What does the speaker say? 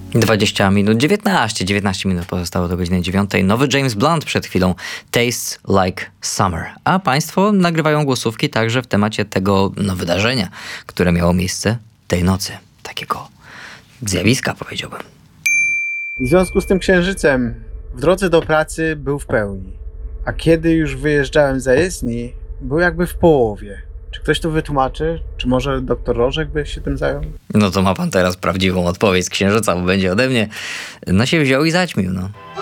20 minut, 19 minut pozostało do godziny 9. Nowy James Blunt przed chwilą, Tastes Like Summer. A państwo nagrywają głosówki także w temacie tego wydarzenia, które miało miejsce tej nocy. Takiego zjawiska, powiedziałbym. W związku z tym księżycem w drodze do pracy był w pełni, a kiedy już wyjeżdżałem za jezdni, był jakby w połowie. Czy ktoś to wytłumaczy? Czy może doktor Rożek by się tym zajął? No to ma pan teraz prawdziwą odpowiedź z księżyca, bo będzie ode mnie. No się wziął i zaćmił, no.